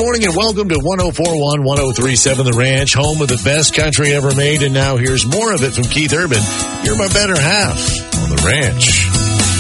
morning and welcome to 104.1, 103.7 The Ranch, home of the best country ever made. And now here's more of it from Keith Urban. You're my better half on The Ranch.